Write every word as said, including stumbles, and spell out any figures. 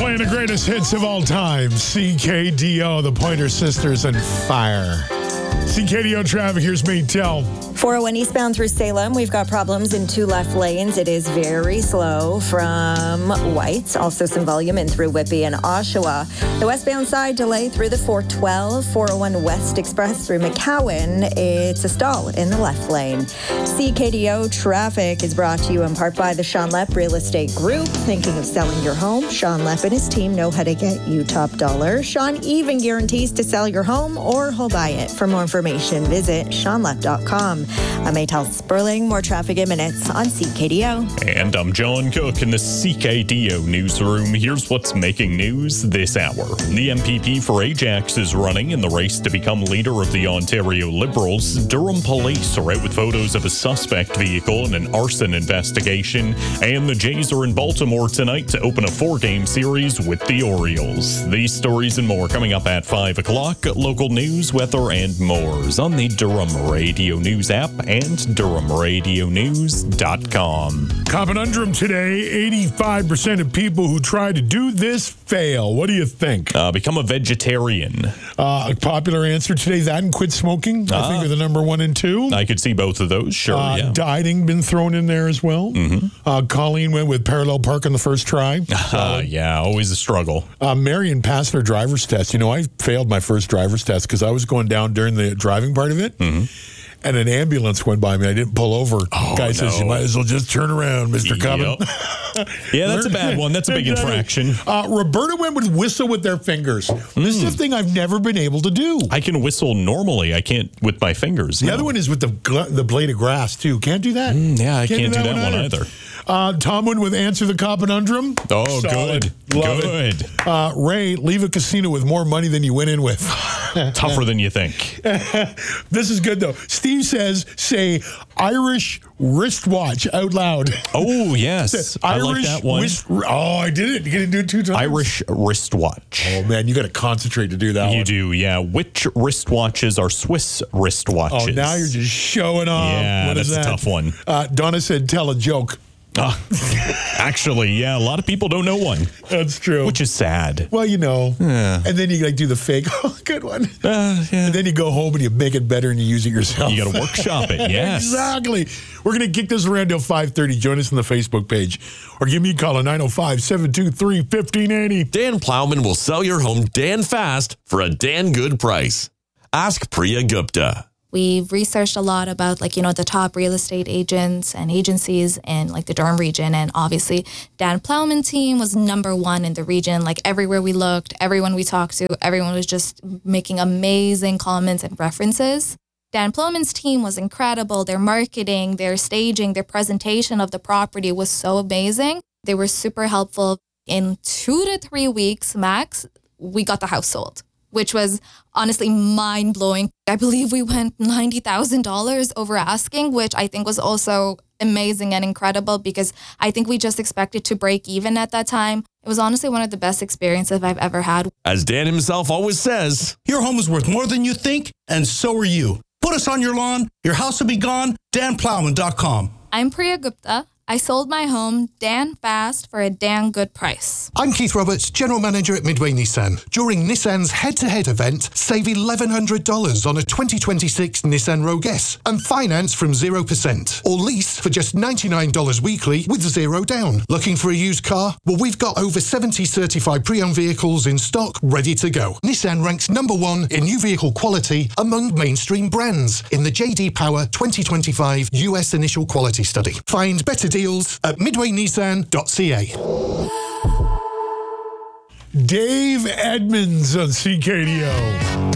Playing the greatest hits of all time. C K D O, the Pointer Sisters, and Fire. C K D O traffic, here's Maytel. four oh one eastbound through Salem, we've got problems in two left lanes. It is very slow from White's. Also some volume in through Whitby and Oshawa. The westbound side delay through the four twelve, four oh one West Express through McCowan. It's a stall in the left lane. C K D O traffic is brought to you in part by the Sean Lepp Real Estate Group. Thinking of selling your home? Sean Lepp and his team know how to get you top dollar. Sean even guarantees to sell your home or he'll buy it. For more information, visit sean lepp dot com. I'm Maytel Sperling. More traffic in minutes on C K D O. And I'm John Cook in the C K D O newsroom. Here's what's making news this hour. The M P P for Ajax is running in the race to become leader of the Ontario Liberals. Durham police are out with photos of a suspect vehicle in an arson investigation. And the Jays are in Baltimore tonight to open a four-game series with the Orioles. These stories and more coming up at five o'clock. Local news, weather, and more on the Durham Radio News app and durham radio news dot com. Conundrum today, eighty-five percent of people who try to do this fail. What do you think? Uh, become a vegetarian. Uh, a popular answer today, that and quit smoking, I Ah. think are the number one and two. I could see both of those, sure, Uh, yeah. Dieting been thrown in there as well. Mm-hmm. Uh, Colleen went with parallel park on the first try. Uh, yeah, always a struggle. Uh, Marion passed her driver's test. You know, I failed my first driver's test because I was going down during the driving part of it. Mm-hmm. And an ambulance went by me. I didn't pull over. Oh, Guy says, no. you might as well just turn around, Mister Cubbin. Yep. Yeah, that's a bad one. That's a big infraction. Uh, Roberta went with whistle with their fingers. Mm. This is a thing I've never been able to do. I can whistle normally. I can't with my fingers. The no. other one is with the gl- the blade of grass, too. Can't do that. Mm, yeah, I can't, can't do that, that one either. either. Uh, Tom went with answer the conundrum. Oh, Solid. good. Love good. It. Uh, Ray, leave a casino with more money than you went in with. Tougher than you think. This is good, though. Steve says, say Irish wristwatch out loud. Oh, yes. I Irish like that one. Wrist, oh, I did it. You can do it two times. Irish wristwatch. Oh, man, you got to concentrate to do that You one. do, yeah. Which wristwatches are Swiss wristwatches? Oh, now you're just showing off. Yeah, what that's is that? a tough one. Uh, Donna said, tell a joke. Uh, actually, yeah, a lot of people don't know one. That's true. Which is sad. Well, you know. Yeah. And then you like do the fake. Oh, good one. Uh, yeah. And then you go home and you make it better and you use it yourself. You got to workshop it, yes. Exactly. We're going to kick this around till five thirty. Join us on the Facebook page. Or give me a call at nine oh five, seven two three, one five eight oh. Dan Plowman will sell your home Dan fast for a Dan good price. Ask Priya Gupta. We've researched a lot about, like, you know, the top real estate agents and agencies in, like, the Durham region. And obviously, Dan Plowman team was number one in the region. Like, everywhere we looked, everyone we talked to, everyone was just making amazing comments and references. Dan Plowman's team was incredible. Their marketing, their staging, their presentation of the property was so amazing. They were super helpful. In two to three weeks max, we got the house sold, which was honestly mind-blowing. I believe we went ninety thousand dollars over asking, which I think was also amazing and incredible because I think we just expected to break even at that time. It was honestly one of the best experiences I've ever had. As Dan himself always says, your home is worth more than you think, and so are you. Put us on your lawn, your house will be gone, dan plowman dot com. I'm Priya Gupta. I sold my home Dan fast for a Dan good price. I'm Keith Roberts, General Manager at Midway Nissan. During Nissan's head-to-head event, save eleven hundred dollars on a twenty twenty-six Nissan Rogue S and finance from zero percent. Or lease for just ninety-nine dollars weekly with zero down. Looking for a used car? Well, we've got over seventy certified pre-owned vehicles in stock ready to go. Nissan ranks number one in new vehicle quality among mainstream brands in the J D Power twenty twenty-five U S Initial Quality Study. Find better deals at midway nissan dot c a. Dave Edmonds on C K D O.